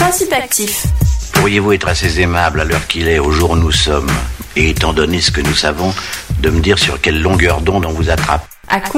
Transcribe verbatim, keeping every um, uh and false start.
Principe actif. Pourriez-vous être assez aimable à l'heure qu'il est, au jour où nous sommes, et étant donné ce que nous savons, de me dire sur quelle longueur d'onde on vous attrape ? À